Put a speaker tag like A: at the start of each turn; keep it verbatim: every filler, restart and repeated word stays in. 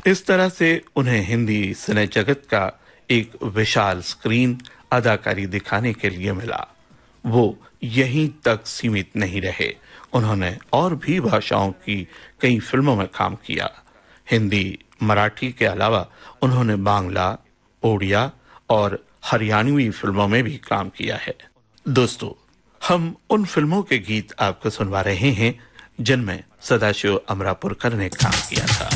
A: इस तरह से उन्हें हिंदी सिने जगत का एक विशाल स्क्रीन अदाकारी दिखाने के लिए मिला। वो यहीं तक सीमित नहीं रहे, उन्होंने और भी भाषाओं की कई फिल्मों में काम किया। हिंदी, मराठी के अलावा उन्होंने बांग्ला, ओडिया और हरियाणवी फिल्मों में भी काम किया है। दोस्तों, हम उन फिल्मों के गीत आपको सुनवा रहे हैं जिनमें सदाशिव अमरापुरकर ने काम किया था।